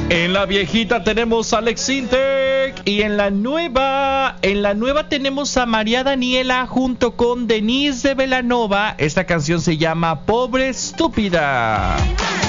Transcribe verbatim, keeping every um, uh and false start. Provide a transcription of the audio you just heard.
En la viejita tenemos a Alex Sintek y en la nueva, en la nueva tenemos a María Daniela junto con Denise de Belanova. Esta canción se llama Pobre Estúpida.